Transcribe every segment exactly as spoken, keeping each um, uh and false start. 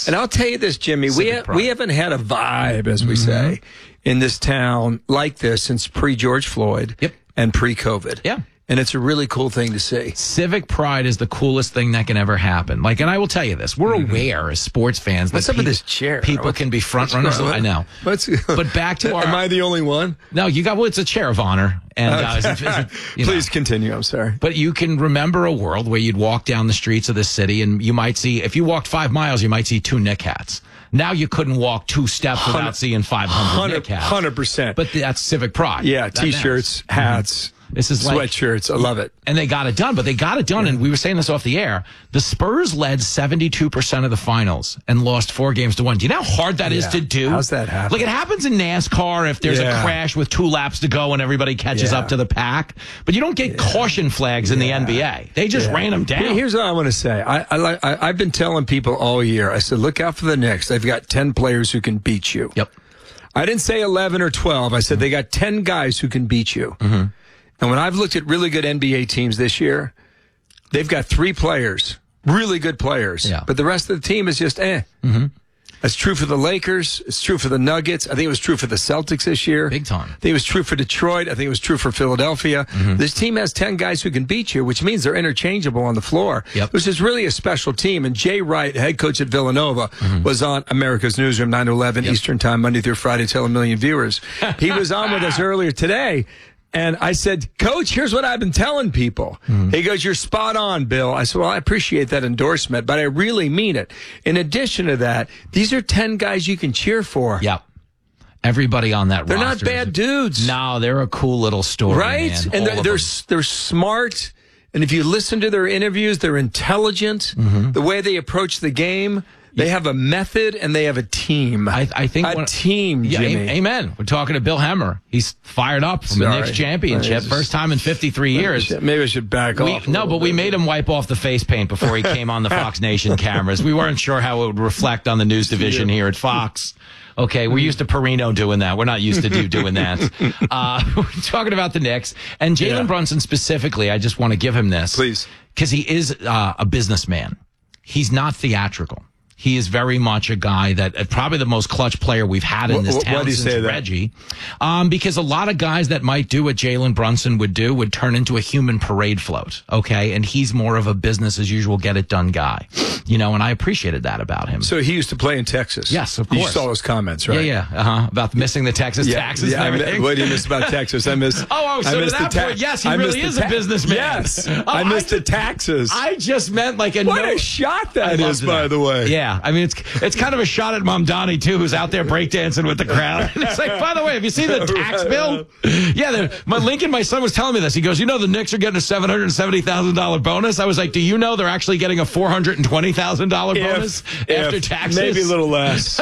Yes. And I'll tell you this, Jimmy, we, ha- we haven't had a vibe, as we mm-hmm. say, in this town like this since pre-George Floyd yep. and pre-COVID. Yeah. And it's a really cool thing to see. Civic pride is the coolest thing that can ever happen. Like, and I will tell you this: we're mm-hmm. aware as sports fans that what's up pe- with this chair? people What's, can be front runners. I know. What's, but back to our. Am I the only one? No, you got. Well, it's a chair of honor. And uh, is it, is it, you please know. continue. I'm sorry. But you can remember a world where you'd walk down the streets of the city, and you might see, if you walked five miles, you might see two Knick hats. Now you couldn't walk two steps without seeing five hundred Knick hats. one hundred percent. But that's civic pride. Yeah, that T-shirts, matters. hats. Mm-hmm. This is like sweatshirts. I love it. And they got it done, but they got it done. Yeah. And we were saying this off the air. The Spurs led seventy-two percent of the finals and lost four games to one. Do you know how hard that yeah. is to do? How's that happen? Like, it happens in NASCAR if there's yeah. a crash with two laps to go and everybody catches yeah. up to the pack. But you don't get yeah. caution flags in yeah. the N B A. They just yeah. ran them down. Here's what I want to say. I, I like. I, I've been telling people all year. I said, look out for the Knicks. They've got ten players who can beat you. Yep. I didn't say eleven or twelve. I said mm-hmm. they got ten guys who can beat you. Mm-hmm. And when I've looked at really good N B A teams this year, they've got three players, really good players. Yeah. But the rest of the team is just eh. Mm-hmm. That's true for the Lakers. It's true for the Nuggets. I think it was true for the Celtics this year. Big time. I think it was true for Detroit. I think it was true for Philadelphia. Mm-hmm. This team has ten guys who can beat you, which means they're interchangeable on the floor, yep. which is really a special team. And Jay Wright, head coach at Villanova, mm-hmm. was on America's Newsroom, nine to eleven yep. Eastern Time, Monday through Friday, tell a million viewers. He was on with us earlier today. And I said, Coach, here's what I've been telling people. Mm-hmm. He goes, you're spot on, Bill. I said, well, I appreciate that endorsement, but I really mean it. In addition to that, these are ten guys you can cheer for. Yep. Everybody on that they're roster. They're not bad dudes. No, they're a cool little story, right? Man. And they're, they're, they're smart. And if you listen to their interviews, they're intelligent. Mm-hmm. The way they approach the game. They have a method and they have a team. I, I think a when, team, Jimmy. Yeah, amen. We're talking to Bill Hemmer. He's fired up from Sorry. the Knicks championship, just, first time in fifty-three years. Maybe I should back we, off. No, but bit. we made him wipe off the face paint before he came on the Fox Nation cameras. We weren't sure how it would reflect on the news division here at Fox. Okay, we're used to Perino doing that. We're not used to do doing that. Uh, we're talking about the Knicks and Jalen yeah. Brunson specifically. I just want to give him this, please, because he is uh, a businessman. He's not theatrical. He is very much a guy that uh, probably the most clutch player we've had in this what, town why do you since say that? Reggie. Um, because a lot of guys that might do what Jalen Brunson would do would turn into a human parade float. Okay. And he's more of a business as usual, get it done guy, you know, and I appreciated that about him. So he used to play in Texas. Yes, of course. You saw those comments, right? Yeah, yeah. Uh-huh. About missing the Texas yeah, taxes yeah, and everything. What do you miss about Texas? I miss. oh, oh, so I to missed that the ta- point, yes, he I really is ta- a businessman. Yes. Oh, I missed I the taxes. I just meant like a What no- a shot that is, by that. the way. Yeah. I mean, it's it's kind of a shot at Mom Donnie, too, who's out there breakdancing with the crowd. And it's like, by the way, have you seen the tax bill? Yeah, my Lincoln, my son was telling me this. He goes, you know, the Knicks are getting a seven hundred seventy thousand dollars bonus. I was like, do you know they're actually getting a four hundred twenty thousand dollars bonus if, after if, taxes? Maybe a little less.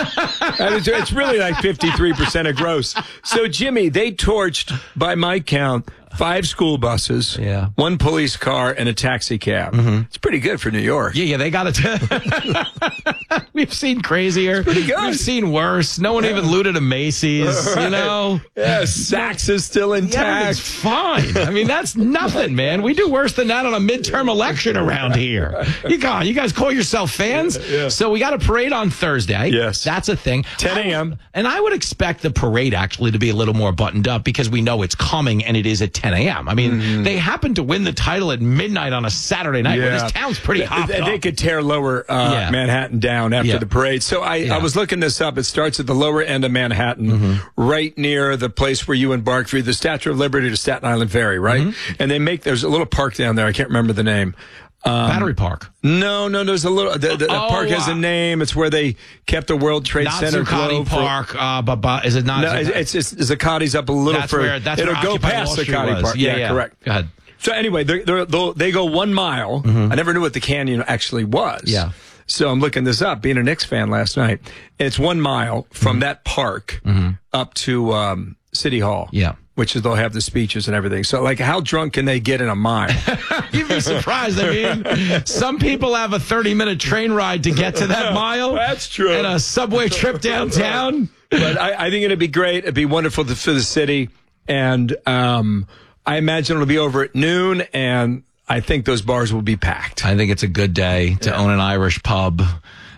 It's really like fifty-three percent of gross. So, Jimmy, they torched, by my count, five school buses, yeah. one police car, and a taxi cab. Mm-hmm. It's pretty good for New York. Yeah, yeah, they got it. We've seen crazier. It's pretty good. We've seen worse. No one yeah. even looted a Macy's, right. you know? Yeah, Saks is still intact. Yeah, it's fine. I mean, that's nothing, man. We do worse than that on a midterm election around here. You got, you guys call yourself fans? Yeah. So we got a parade on Thursday. Yes. That's a thing. ten a.m. And I would expect the parade actually to be a little more buttoned up because we know it's coming and it is at ten a.m. I mean, mm. they happen to win the title at midnight on a Saturday night yeah. where this town's pretty hot. They, they could tear lower uh, yeah. Manhattan down after yeah. the parade. So I, yeah. I was looking this up. It starts at the lower end of Manhattan, mm-hmm. right near the place where you embark through the Statue of Liberty to Staten Island Ferry, right? Mm-hmm. And they make, there's a little park down there. I can't remember the name. Um, Battery Park. No, no, there's a little. The, the, the oh, park has a name. It's where they kept the World Trade not Center. Zuccotti Park. For, uh, but, but is it not? No, it's, it's, it's Zuccotti's up a little that's further. Where, that's It'll where go Occupy past Wall Street Zuccotti was. Park. Yeah, yeah, yeah, correct. Go ahead. So anyway, they're, they're, they're, they go one mile. Mm-hmm. I never knew what the canyon actually was. Yeah. So I'm looking this up, being a Knicks fan last night. It's one mile from mm-hmm. that park mm-hmm. up to um, City Hall. Yeah. Which is they'll have the speeches and everything. So, like, how drunk can they get in a mile? You'd be surprised. I mean, some people have a thirty-minute train ride to get to that mile. That's true. And a subway trip downtown. But I, I think it'd be great. It'd be wonderful to, for the city. And um, I imagine it'll be over at noon, and I think those bars will be packed. I think it's a good day to yeah. own an Irish pub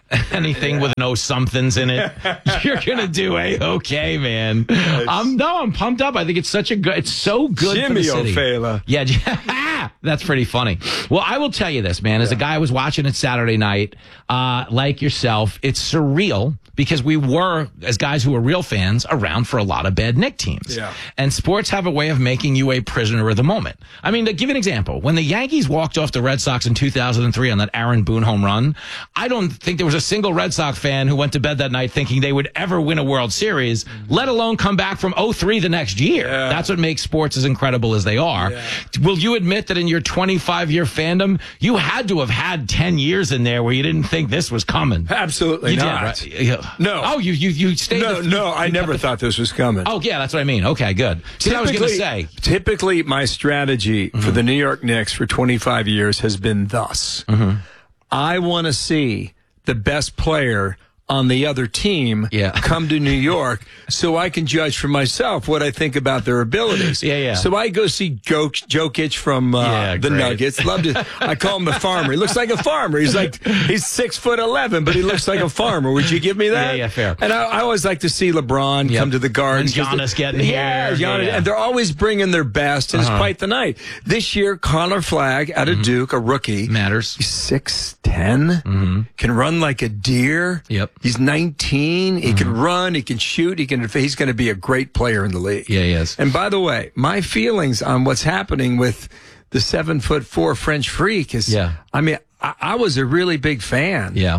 anything yeah. with no somethings in it, you're gonna do a okay, man. I'm no, I'm pumped up. I think it's such a good. It's so good Jimmy for the city. O'Fela. Yeah, that's pretty funny. Well, I will tell you this, man. As yeah. a guy who was watching it Saturday night, uh, like yourself, it's surreal because we were, as guys who are real fans, around for a lot of bad Knick teams. Yeah. And sports have a way of making you a prisoner of the moment. I mean, to give an example, when the Yankees walked off the Red Sox in two thousand three on that Aaron Boone home run, I don't think there was a single Red Sox fan who went to bed that night thinking they would ever win a World Series, let alone come back from oh three the next year. Yeah. That's what makes sports as incredible as they are. Yeah. Will you admit that in your twenty-five year fandom, you had to have had ten years in there where you didn't think this was coming? Absolutely you not. Did, right? Yeah. No. Oh, you you you stayed. No, the, no, you, I you never the, thought this was coming. Oh, yeah, that's what I mean. Okay, good. See, I was going to say. Typically, my strategy mm-hmm. for the New York Knicks for twenty-five years has been thus. Mm-hmm. I want to see the best player on the other team yeah. come to New York so I can judge for myself what I think about their abilities. Yeah, yeah. So I go see Jokic from uh, yeah, the great. Nuggets. Love to. I call him the farmer. He looks like a farmer. He's like he's six foot eleven, but he looks like a farmer. Would you give me that? Yeah, yeah, fair. And I, I always like to see LeBron yep. come to the Garden. And Giannis getting yeah, here. Giannis, yeah, yeah. and they're always bringing their best, and uh-huh. it's quite the night. This year, Connor Flagg out of mm-hmm. Duke, a rookie, matters. He's six ten, mm-hmm. can run like a deer. Yep. He's nineteen. He mm-hmm. can run. He can shoot. He can. He's going to be a great player in the league. Yeah, he is. And by the way, my feelings on what's happening with the seven foot four French freak is. Yeah. I mean, I, I was a really big fan. Yeah.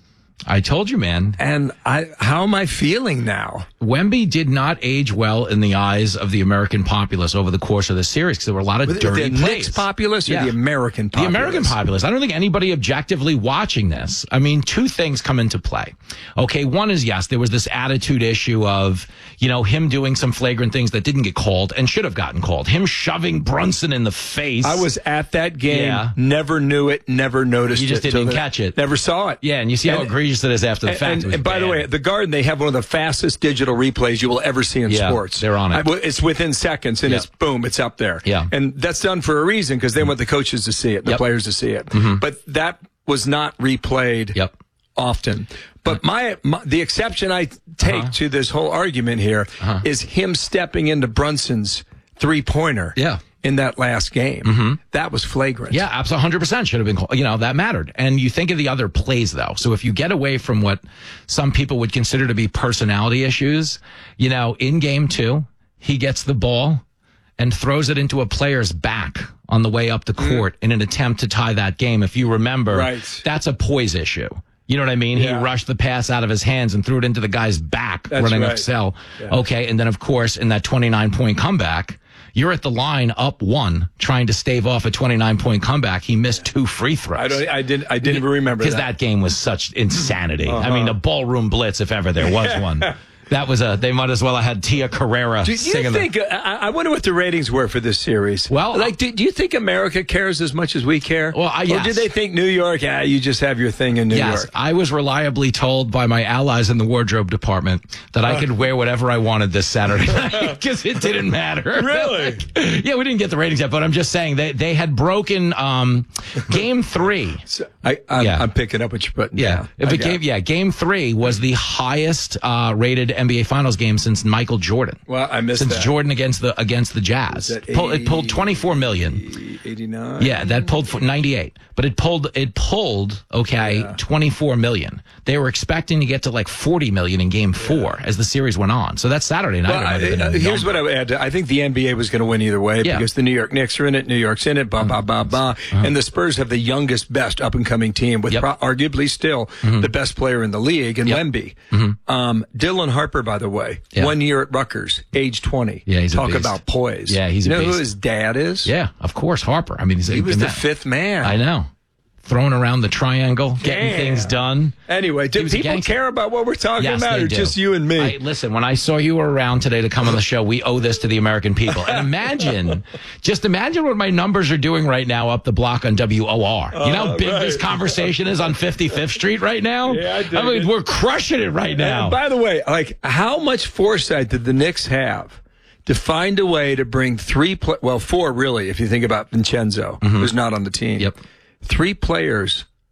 I told you, man. And I, how am I feeling now? Wemby did not age well in the eyes of the American populace over the course of the series because there were a lot of With dirty the plays. Knicks populace or yeah. the American populace? The American populace. I don't think anybody objectively watching this. I mean, two things come into play. Okay, one is, yes, there was this attitude issue of, you know, him doing some flagrant things that didn't get called and should have gotten called. Him shoving Brunson in the face. I was at that game, yeah. never knew it, never noticed it. You just it didn't the, catch it. Never saw it. Yeah, and you see how and, egregious it is after the fact. And, and by bad. the way, at the Garden, they have one of the fastest digital replays you will ever see in yeah, sports. They're on it. I, it's within seconds, and yep. it's boom, it's up there. Yeah. And that's done for a reason because they want the coaches to see it, the yep. players to see it. Mm-hmm. But that was not replayed yep. often. But my, my the exception I take uh-huh. to this whole argument here uh-huh. is him stepping into Brunson's three-pointer. Yeah. In that last game. Mm-hmm. That was flagrant. Yeah, absolutely. one hundred percent should have been, you know, that mattered. And you think of the other plays, though. So if you get away from what some people would consider to be personality issues, you know, in game two, he gets the ball and throws it into a player's back on the way up the court mm. in an attempt to tie that game. If you remember, right. that's a poise issue. You know what I mean? Yeah. He rushed the pass out of his hands and threw it into the guy's back that's running right. up cell. Yeah. Okay, and then, of course, in that twenty-nine point comeback, you're at the line up one, trying to stave off a twenty-nine point comeback. He missed two free throws. I don't. I didn't. I didn't even remember because that. that game was such insanity. Uh-huh. I mean, a ballroom blitz, if ever there was one. That was a. They might as well have had Tia Carrera. Do you singing think? the, I, I wonder what the ratings were for this series. Well, like, do, do you think America cares as much as we care? Well, uh, yes. Or do they think New York? Yeah, you just have your thing in New yes, York. I was reliably told by my allies in the wardrobe department that I could wear whatever I wanted this Saturday night because it didn't matter. Really? Like, yeah, we didn't get the ratings yet, but I'm just saying they they had broken um, game three. So I, I'm, yeah. I'm picking up what you're putting yeah. down. If it game, yeah, game three was the highest uh, rated N B A Finals game since Michael Jordan. Well, I missed since that. Jordan against the against the Jazz. eighty, Pull, it pulled twenty-four million. eighty-nine Yeah, that pulled for ninety-eight. But it pulled it pulled okay yeah. twenty-four million. They were expecting to get to like forty million in Game Four yeah. as the series went on. So that's Saturday night. Well, I, uh, here's what I would add. I think the N B A was going to win either way yeah. because the New York Knicks are in it, New York's in it, blah blah blah blah, uh-huh. and the Spurs have the youngest, best up and coming team with yep. pro- arguably still mm-hmm. the best player in the league, and yep. Wemby. Mm-hmm. Um, Dylan Harper, by the way, yeah. one year at Rutgers, age twenty. Yeah, he's talk a beast. about poise. Yeah, he's a you know beast. who his dad is? Yeah, of course, Harper. I mean, he's he was the that. fifth man. I know. Throwing around the triangle, getting Damn. things done. Anyway, do people care about what we're talking yes, about, or do. just you and me? I, listen, when I saw you were around today to come on the show, we owe this to the American people. And imagine, just imagine what my numbers are doing right now up the block on W O R. You know how big uh, right. this conversation is on fifty-fifth Street right now? Yeah, I, dig I mean, it. we're crushing it right now. And by the way, like, how much foresight did the Knicks have to find a way to bring three, pl- well, four really, if you think about Vincenzo, mm-hmm. who's not on the team. Yep. Three players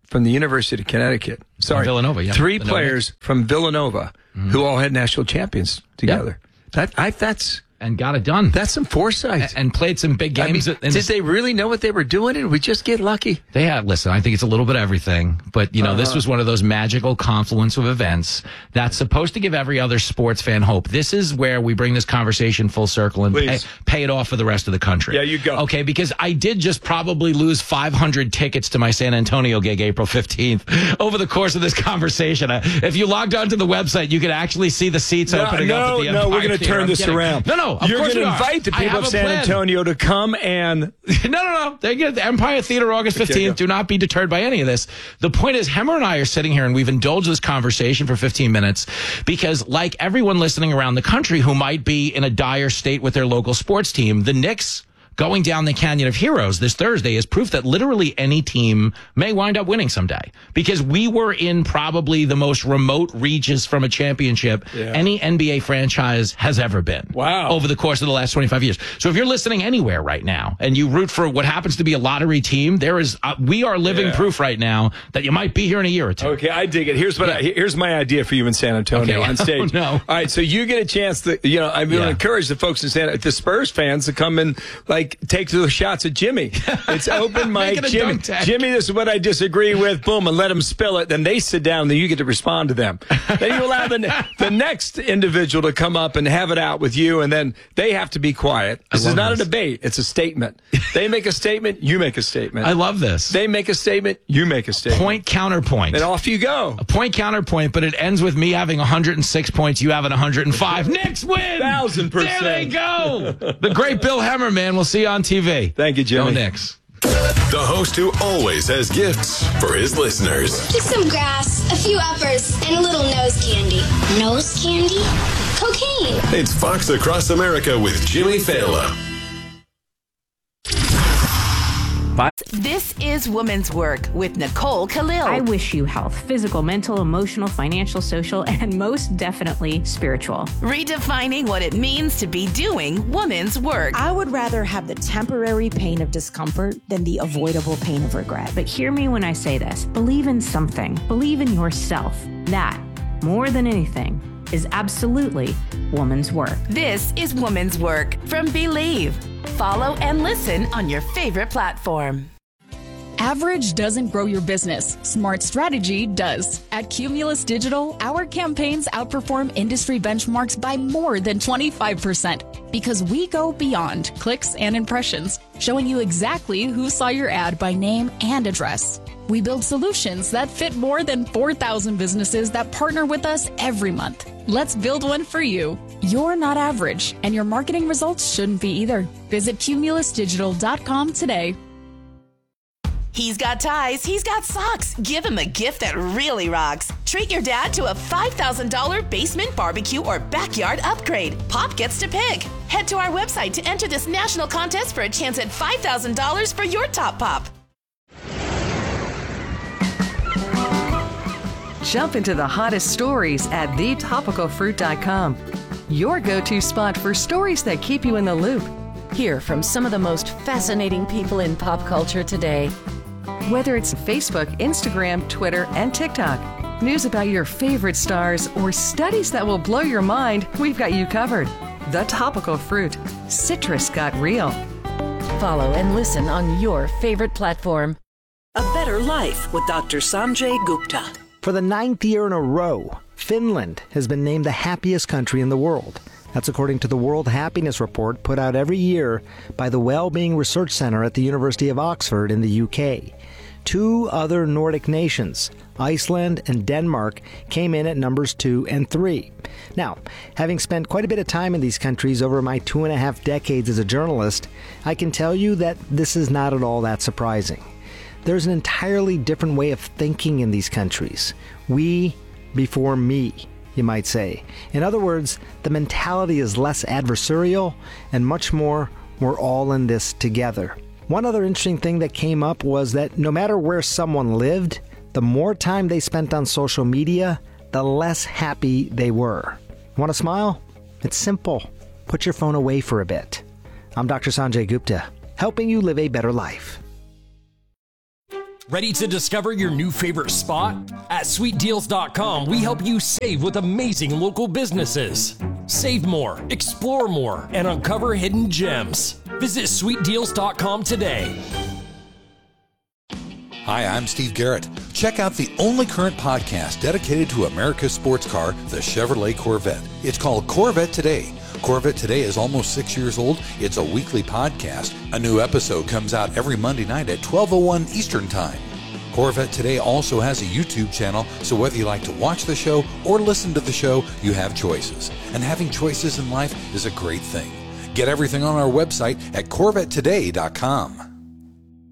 from the University of Connecticut. Sorry, Villanova, yeah. Three Villanova. players from Villanova mm-hmm. who all had national champions together. Yep. That I, that's and got it done. That's some foresight. And played some big games. I mean, did they really know what they were doing, or did we just get lucky? They had, listen, I think it's a little bit of everything. But, you know, uh-huh. this was one of those magical confluence of events that's supposed to give every other sports fan hope. This is where we bring this conversation full circle and pay, pay it off for the rest of the country. Yeah, you go. Okay, because I did just probably lose five hundred tickets to my San Antonio gig April fifteenth over the course of this conversation. Uh, if you logged onto the website, you could actually see the seats no, opening no, up at the No, Empire we're going to turn I'm this kidding. around. No, no, of You're course going to we invite the people of San plan. Antonio to come and... no, no, no. They get the Empire Theater August fifteenth. Do not be deterred by any of this. The point is, Hemmer and I are sitting here and we've indulged this conversation for fifteen minutes because, like everyone listening around the country who might be in a dire state with their local sports team, the Knicks going down the Canyon of Heroes this Thursday is proof that literally any team may wind up winning someday, because we were in probably the most remote reaches from a championship yeah. any N B A franchise has ever been. Wow. Over the course of the last twenty-five years. So if you're listening anywhere right now and you root for what happens to be a lottery team, there is uh, we are living yeah. proof right now that you might be here in a year or two. Okay, I dig it. Here's what yeah. I, here's my idea for you in San Antonio okay. on stage. Oh, no. All right, so you get a chance to, you know, I'm going to yeah. encourage the folks in San the Spurs fans to come and like take the shots at Jimmy. It's open mic. Jimmy, Jimmy, this is what I disagree with. Boom, and let them spill it. Then they sit down. Then you get to respond to them. Then you allow the, the next individual to come up and have it out with you, and then they have to be quiet. This is not this. a debate. It's a statement. They make a statement. You make a statement. I love this. They make a statement. You make a statement. Point counterpoint. And off you go. A point counterpoint, but it ends with me having one hundred six points. You having one hundred five. Knicks win. Thousand percent. There they go. The great Bill Hemmer, man. We'll see you on T V. Thank you, Jimmy. Go Knicks. The host who always has gifts for his listeners. Just some grass, a few uppers, and a little nose candy. Nose candy? Cocaine. It's Fox Across America with Jimmy Fallon. This is Women's Work with Nicole Khalil. I wish you health, physical, mental, emotional, financial, social, and most definitely spiritual. Redefining what it means to be doing women's work. I would rather have the temporary pain of discomfort than the avoidable pain of regret. But hear me when I say this. Believe in something. Believe in yourself. That, more than anything, is absolutely woman's work. This is Woman's Work from Believe. Follow and listen on your favorite platform. Average doesn't grow your business. Smart strategy does. At Cumulus Digital, our campaigns outperform industry benchmarks by more than twenty-five percent because we go beyond clicks and impressions, showing you exactly who saw your ad by name and address. We build solutions that fit more than four thousand businesses that partner with us every month. Let's build one for you. You're not average, and your marketing results shouldn't be either. Visit cumulus digital dot com today. He's got ties, he's got socks. Give him a gift that really rocks. Treat your dad to a five thousand dollars basement barbecue or backyard upgrade. Pop gets to pick. Head to our website to enter this national contest for a chance at five thousand dollars for your top pop. Jump into the hottest stories at the topical fruit dot com. Your go-to spot for stories that keep you in the loop. Hear from some of the most fascinating people in pop culture today. Whether it's Facebook, Instagram, Twitter, and TikTok, news about your favorite stars, or studies that will blow your mind, we've got you covered. The Topical Fruit. Citrus got real. Follow and listen on your favorite platform. A Better Life with Doctor Sanjay Gupta. For the ninth year in a row, Finland has been named the happiest country in the world. That's according to the World Happiness Report put out every year by the Wellbeing Research Center at the University of Oxford in the U K. Two other Nordic nations, Iceland and Denmark, came in at numbers two and three. Now, having spent quite a bit of time in these countries over my two and a half decades as a journalist, I can tell you that this is not at all that surprising. There's an entirely different way of thinking in these countries. We before me, you might say. In other words, the mentality is less adversarial and much more, we're all in this together. One other interesting thing that came up was that no matter where someone lived, the more time they spent on social media, the less happy they were. Want to smile? It's simple. Put your phone away for a bit. I'm Doctor Sanjay Gupta, helping you live a better life. Ready to discover your new favorite spot? At sweet deals dot com, we help you save with amazing local businesses. Save more, explore more, and uncover hidden gems. Visit sweet deals dot com today. Hi, I'm Steve Garrett. Check out the only current podcast dedicated to America's sports car, the Chevrolet Corvette. It's called Corvette Today. Corvette Today is almost six years old. It's a weekly podcast. A new episode comes out every Monday night at twelve oh one Eastern Time. Corvette Today also has a YouTube channel, so whether you like to watch the show or listen to the show, you have choices. And having choices in life is a great thing. Get everything on our website at corvette today dot com.